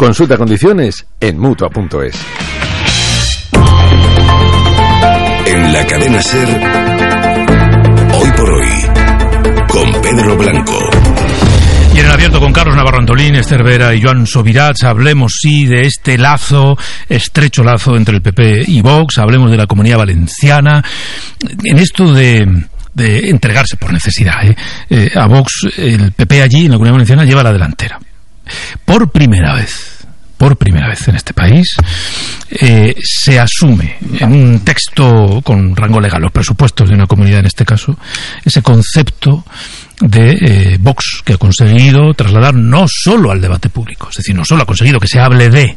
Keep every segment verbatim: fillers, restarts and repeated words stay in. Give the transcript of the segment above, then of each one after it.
Consulta condiciones en Mutua punto es. En la cadena SER, Hoy por Hoy, con Pedro Blanco. Y en el abierto con Carlos Navarro Antolín, Esther Vera y Joan Subirats, hablemos sí de este lazo, estrecho lazo entre el P P y Vox, hablemos de la Comunidad Valenciana, en esto de... de entregarse por necesidad, ¿eh? Eh, a Vox, el P P allí en la Comunidad Valenciana lleva la delantera. Por primera vez, por primera vez en este país, eh, se asume en un texto con rango legal, los presupuestos de una comunidad en este caso, ese concepto de eh, Vox, que ha conseguido trasladar no solo al debate público, es decir, no solo ha conseguido que se hable de,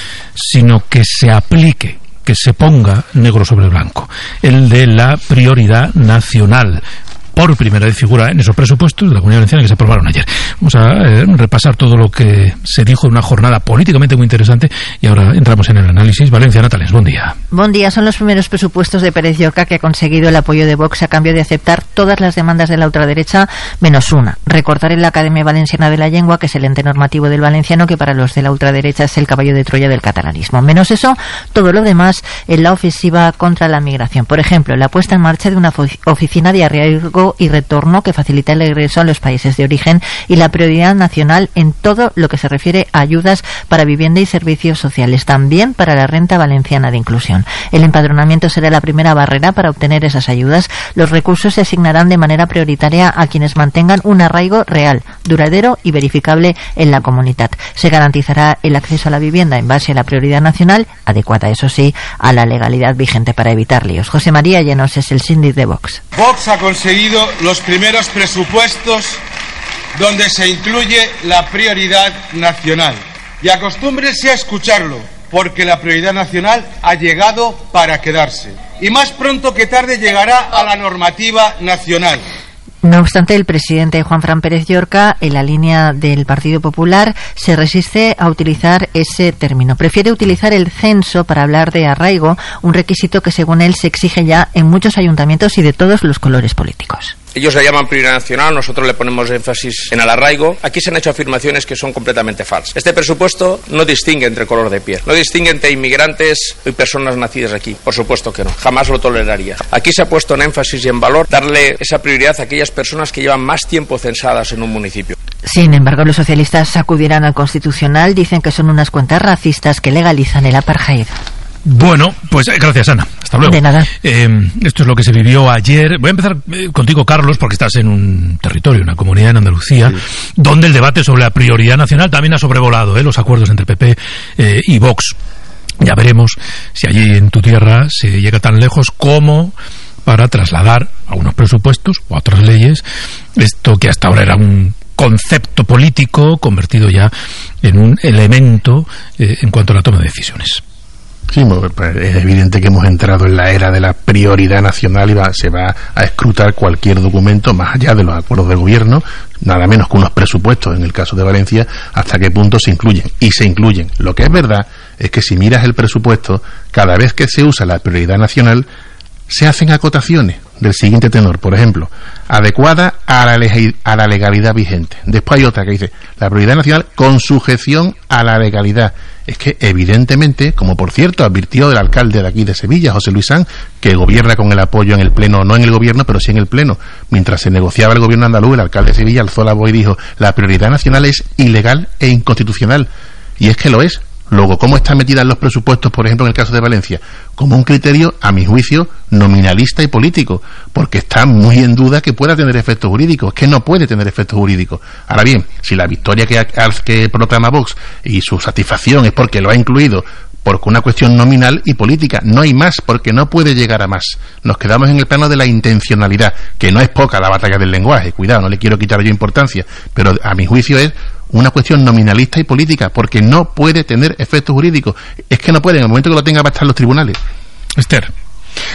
sino que se aplique, que se ponga negro sobre blanco, el de la prioridad nacional. Por primera vez figura en esos presupuestos de la Comunidad Valenciana que se aprobaron ayer. Vamos a eh, repasar todo lo que se dijo en una jornada políticamente muy interesante y ahora entramos en el análisis. Valencia, Natales, buen día. Buen día. Son los primeros presupuestos de Pérez Llorca que ha conseguido el apoyo de Vox a cambio de aceptar todas las demandas de la ultraderecha menos una: recortar en la Academia Valenciana de la Lengua, que es el ente normativo del valenciano, que para los de la ultraderecha es el caballo de Troya del catalanismo. Menos eso, todo lo demás en la ofensiva contra la migración. Por ejemplo, la puesta en marcha de una oficina de arraigo y retorno que facilita el regreso a los países de origen y la prioridad nacional en todo lo que se refiere a ayudas para vivienda y servicios sociales, también para la renta valenciana de inclusión. El empadronamiento será la primera barrera para obtener esas ayudas. Los recursos se asignarán de manera prioritaria a quienes mantengan un arraigo real, duradero y verificable en la comunidad. Se garantizará el acceso a la vivienda en base a la prioridad nacional, adecuada, eso sí, a la legalidad vigente para evitar líos. José María Llanos es el síndic de Vox. Vox ha conseguido los primeros presupuestos donde se incluye la prioridad nacional. Y acostúmbrense a escucharlo, porque la prioridad nacional ha llegado para quedarse. Y más pronto que tarde llegará a la normativa nacional. No obstante, el presidente Juanfran Pérez Llorca, en la línea del Partido Popular, se resiste a utilizar ese término. Prefiere utilizar el censo para hablar de arraigo, un requisito que según él se exige ya en muchos ayuntamientos y de todos los colores políticos. Ellos le llaman prioridad nacional, nosotros le ponemos énfasis en el arraigo. Aquí se han hecho afirmaciones que son completamente falsas. Este presupuesto no distingue entre color de piel, no distingue entre inmigrantes y personas nacidas aquí. Por supuesto que no, jamás lo toleraría. Aquí se ha puesto en énfasis y en valor darle esa prioridad a aquellas personas que llevan más tiempo censadas en un municipio. Sin embargo, los socialistas acudirán al Constitucional, dicen que son unas cuentas racistas que legalizan el apartheid. Bueno, pues eh, gracias, Ana. Hasta luego. De nada. Eh, esto es lo que se vivió ayer. Voy a empezar eh, contigo, Carlos, porque estás en un territorio, una comunidad en Andalucía, sí, donde el debate sobre la prioridad nacional también ha sobrevolado eh, los acuerdos entre P P eh, y Vox. Ya veremos si allí en tu tierra se llega tan lejos como para trasladar a unos presupuestos o a otras leyes esto que hasta ahora era un concepto político convertido ya en un elemento eh, en cuanto a la toma de decisiones. Sí, pues es evidente que hemos entrado en la era de la prioridad nacional y va, se va a escrutar cualquier documento más allá de los acuerdos de gobierno, nada menos que unos presupuestos, en el caso de Valencia, hasta qué punto se incluyen. Y se incluyen. Lo que es verdad es que si miras el presupuesto, cada vez que se usa la prioridad nacional, se hacen acotaciones del siguiente tenor. Por ejemplo, adecuada a la, leg- a la legalidad vigente. Después hay otra que dice, la prioridad nacional con sujeción a la legalidad. Es que evidentemente, como por cierto advirtió el alcalde de aquí de Sevilla, José Luis Sanz, que gobierna con el apoyo en el pleno, no en el gobierno, pero sí en el pleno, mientras se negociaba el gobierno andaluz, el alcalde de Sevilla alzó la voz y dijo, la prioridad nacional es ilegal e inconstitucional. Y es que lo es. Luego, ¿cómo está metida en los presupuestos, por ejemplo, en el caso de Valencia? Como un criterio, a mi juicio, nominalista y político, porque está muy en duda que pueda tener efectos jurídicos, que no puede tener efectos jurídicos. Ahora bien, si la victoria que, que proclama Vox y su satisfacción es porque lo ha incluido, porque una cuestión nominal y política, no hay más, porque no puede llegar a más. Nos quedamos en el plano de la intencionalidad, que no es poca la batalla del lenguaje, cuidado, no le quiero quitar yo importancia, pero a mi juicio es una cuestión nominalista y política, porque no puede tener efectos jurídicos. Es que no puede, en el momento que lo tenga va a estar en los tribunales. Esther.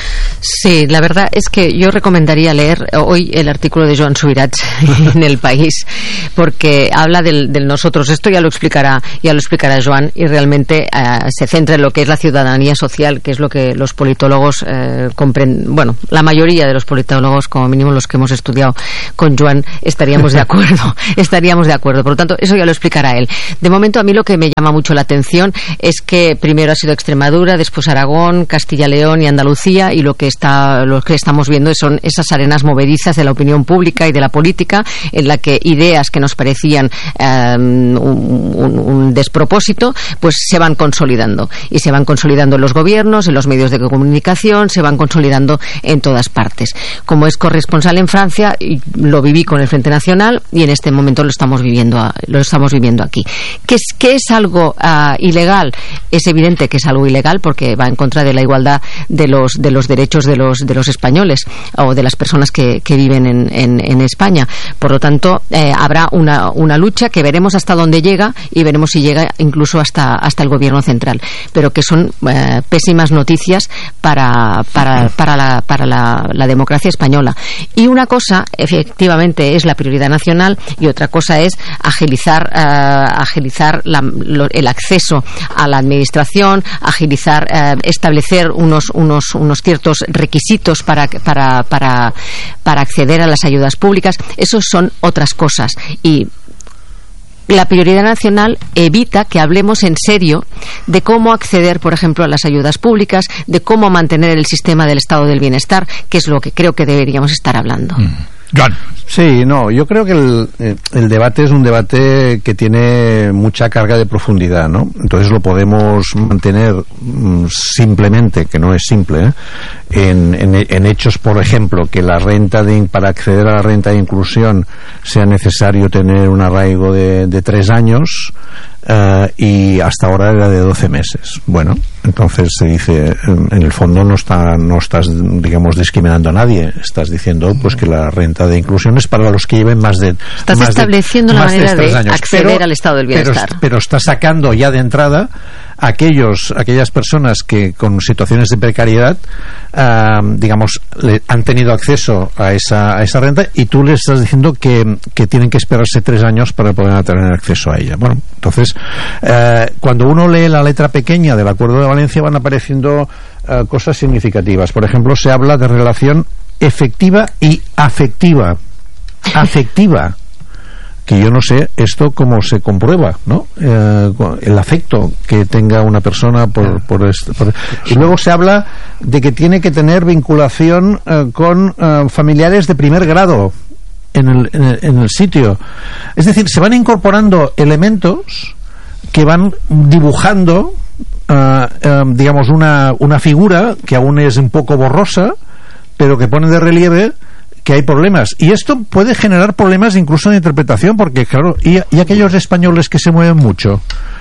Sí, la verdad es que yo recomendaría leer hoy el artículo de Joan Subirats en El País, porque habla del, del nosotros. Esto ya lo explicará, ya lo explicará Joan, y realmente uh, se centra en lo que es la ciudadanía social, que es lo que los politólogos eh, comprenden. Bueno, la mayoría de los politólogos, como mínimo los que hemos estudiado con Joan, estaríamos de acuerdo. estaríamos de acuerdo. Por lo tanto, eso ya lo explicará él. De momento, a mí lo que me llama mucho la atención es que primero ha sido Extremadura, después Aragón, Castilla-León y Andalucía, y lo que está, lo que estamos viendo son esas arenas movedizas de la opinión pública y de la política, en la que ideas que nos parecían eh, un, un, un despropósito, pues se van consolidando. Y se van consolidando en los gobiernos, en los medios de comunicación, se van consolidando en todas partes. Como es corresponsal en Francia, lo viví con el Frente Nacional y en este momento lo estamos viviendo, lo estamos viviendo aquí. ¿Qué es, qué es algo uh, ilegal? Es evidente que es algo ilegal porque va en contra de la igualdad de los, de los derechos de los, de los españoles o de las personas que, que viven en, en, en España. Por lo tanto, eh, habrá una, una lucha que veremos hasta dónde llega y veremos si llega incluso hasta, hasta el gobierno central. Pero que son eh, pésimas noticias para, para, para, la, para la, la democracia española. Y una cosa, efectivamente, es la prioridad nacional y otra cosa es agilizar, eh, agilizar la, lo, el acceso a la administración, agilizar, eh, establecer unos, unos, unos ciertos requisitos para, para, para, para acceder a las ayudas públicas. Esos son otras cosas. Y la prioridad nacional evita que hablemos en serio de cómo acceder, por ejemplo, a las ayudas públicas, de cómo mantener el sistema del estado del bienestar, que es lo que creo que deberíamos estar hablando. Mm. Joan. Sí, no, yo creo que el, el debate es un debate que tiene mucha carga de profundidad, ¿no? Entonces lo podemos mantener mm, simplemente, que no es simple, ¿eh? en, en, en hechos, por ejemplo, que la renta de, para acceder a la renta de inclusión sea necesario tener un arraigo de, de tres años uh, y hasta ahora era de doce meses. Bueno, entonces se dice, en el fondo no está, no estás, digamos, discriminando a nadie, estás diciendo pues que la renta de inclusión es para los que lleven más de estás más estableciendo de, una más manera de, de acceder pero, al estado del bienestar, pero, pero está sacando ya de entrada aquellos aquellas personas que con situaciones de precariedad uh, digamos le, han tenido acceso a esa, a esa renta, y tú le estás diciendo que, que tienen que esperarse tres años para poder tener acceso a ella. Bueno, entonces uh, cuando uno lee la letra pequeña del Acuerdo de Valencia van apareciendo uh, cosas significativas. Por ejemplo, se habla de relación efectiva y afectiva afectiva que yo no sé esto cómo se comprueba, ¿no? Eh, el afecto que tenga una persona por, por, este, por... Y luego se habla de que tiene que tener vinculación eh, con eh, familiares de primer grado en el, en el, en el sitio. Es decir, se van incorporando elementos que van dibujando uh, uh, digamos una, una figura que aún es un poco borrosa, pero que pone de relieve que hay problemas, y esto puede generar problemas incluso de interpretación, porque claro, y, y aquellos españoles que se mueven mucho,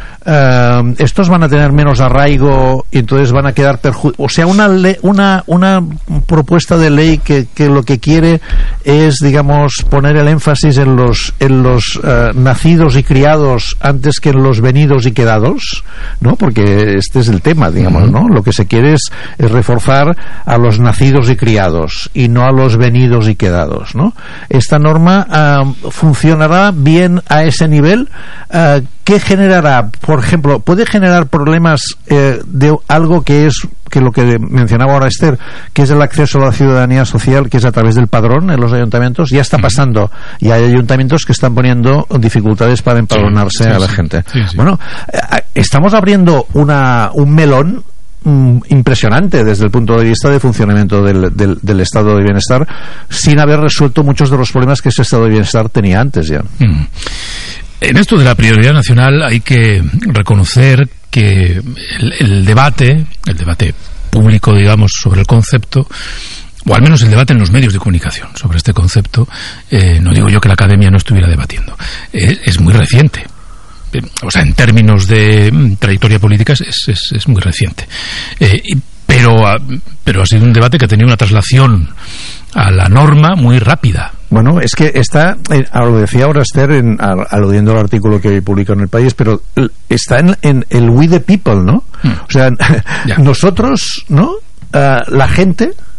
Uh, estos van a tener menos arraigo y entonces van a quedar perjudicados. O sea, una, le una una propuesta de ley que, que lo que quiere es, digamos, poner el énfasis en los en los uh, nacidos y criados antes que en los venidos y quedados, ¿no? Porque este es el tema, digamos, ¿no? Lo que se quiere es, es reforzar a los nacidos y criados y no a los venidos y quedados, ¿no? Esta norma uh, funcionará bien a ese nivel. Uh, ¿Qué generará? Por ejemplo, puede generar problemas eh, de algo que es que lo que mencionaba ahora Esther, que es el acceso a la ciudadanía social, que es a través del padrón en los ayuntamientos. Ya está pasando, y hay ayuntamientos que están poniendo dificultades para empadronarse sí, sí, a la sí. gente. Sí, sí. Bueno, eh, estamos abriendo una un melón mm, impresionante desde el punto de vista de funcionamiento del, del, del estado de bienestar, sin haber resuelto muchos de los problemas que ese estado de bienestar tenía antes ya. Mm. En esto de la prioridad nacional hay que reconocer que el, el debate, el debate público, digamos, sobre el concepto, o al menos el debate en los medios de comunicación sobre este concepto, eh, no digo yo que la academia no estuviera debatiendo, eh, es muy reciente. Eh, o sea, en términos de mm, trayectoria política es, es, es muy reciente. Eh, y, pero, ha, pero ha sido un debate que ha tenido una traslación a la norma muy rápida. Bueno, es que está, eh, lo decía ahora Esther, en, aludiendo al artículo que publica en El País, pero está en, en el we the people, ¿no? Mm. O sea, nosotros, ¿no? Uh, la gente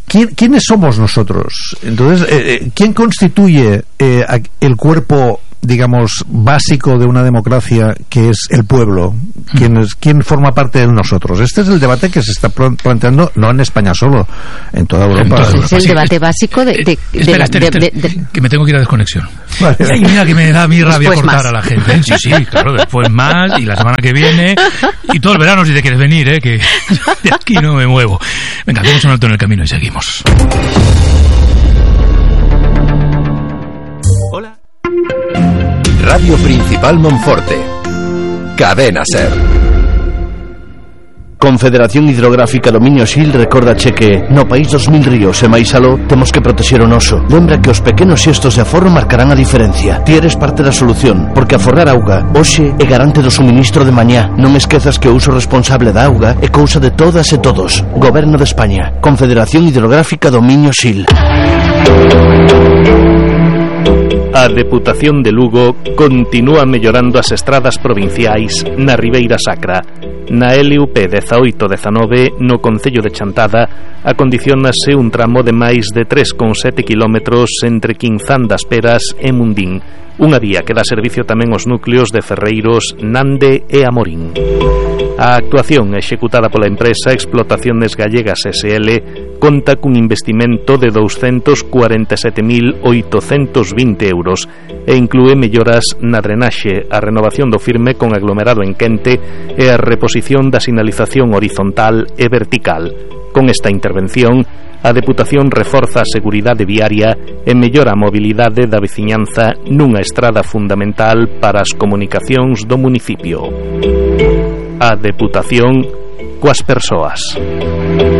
¿quién, ¿quiénes somos nosotros? Entonces, eh, ¿quién constituye eh, el cuerpo, digamos, básico de una democracia, que es el pueblo? ¿Quién, es, ¿Quién forma parte de nosotros? Este es el debate que se está planteando, no en España solo, en toda Europa. Entonces, es el sí, debate básico de... de, de, espera, de, espera, espera, de, de, de que me tengo que ir a desconexión. Vale. Ay, mira que me da a mí rabia Después cortar más. a la gente, ¿eh? Sí, sí, claro, después más, y la semana que viene, y todo el verano si te quieres venir, ¿eh? Que de aquí no me muevo. Venga, demos un alto en el camino y seguimos. Hola. Radio Principal Monforte. Cadena Ser. Confederación Hidrográfica Dominio Sil recordache que no país dos mil ríos e máis aló temos que protexer o noso. Lembra que os pequenos xestos de aforro marcarán a diferencia. Ti eres parte da solución, porque aforrar auga hoxe é garante do suministro de mañá. Non esquezas que o uso responsable da auga é cousa de todas e todos. Goberno de España. Confederación Hidrográfica Dominio Sil. A Deputación de Lugo continúa mellorando as estradas provinciais na Ribeira Sacra. Na L U P dezaoito dezanove, no concello de Chantada, acondicionase un tramo de máis de tres coma sete kilómetros entre Quinzán das Peras e Mundín, unha vía que dá servicio tamén aos núcleos de Ferreiros, Nande e Amorín. A actuación executada pola empresa Explotaciones Gallegas S L conta cun investimento de douscentos cuarenta e sete mil oitocentos vinte euros e inclúe melloras na drenaxe, a renovación do firme con aglomerado en quente e a reposición da sinalización horizontal e vertical. Con esta intervención, a Deputación reforza a seguridade viaria e mellora a mobilidade da veciñanza nunha estrada fundamental para as comunicacións do municipio. A Deputación coas persoas.